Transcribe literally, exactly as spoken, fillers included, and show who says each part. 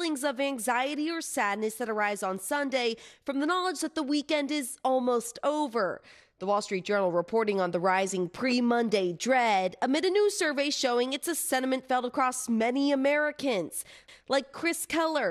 Speaker 1: feelings of anxiety or sadness that arise on Sunday from the knowledge that the weekend is almost over. The Wall Street Journal reporting on the rising pre-Monday dread amid a new survey showing it's a sentiment felt across many Americans, like Chris Keller,